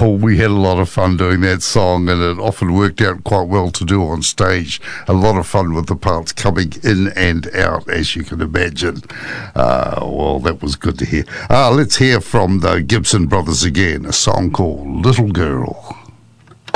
Oh, we had a lot of fun doing that song, and it often worked out quite well to do on stage. A lot of fun with the parts coming in and out, as you can imagine. Well, that was good to hear. Let's hear from the Gibson Brothers again, a song called Little Girl.